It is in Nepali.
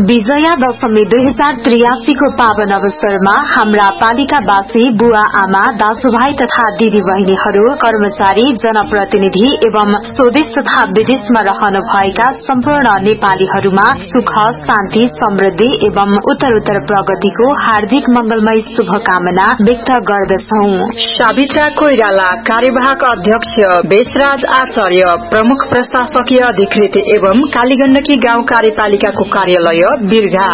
विजया दशमी 2083 को पावन अवसरमा हाम्रा पालिकावासी बुवा आमा दाजुभाइ तथा दिदी बहिनीहरू कर्मचारी जनप्रतिनिधि एवं स्वदेश तथा विदेशमा रहनु भएका सम्पूर्ण नेपालीहरूमा सुख शान्ति समृद्धि एवं उत्तरोत्तर प्रगतिको हार्दिक मंगलमय शुभकामना व्यक्त गर्दछौ। सावित्रा कोइराला कार्यवाहक अध्यक्ष, बेसराज आचार्य प्रमुख प्रशासकीय अधिकृत एवं कालीगण्डकी गाउँ कार्यपालिकाको कार्यालय बिरघा।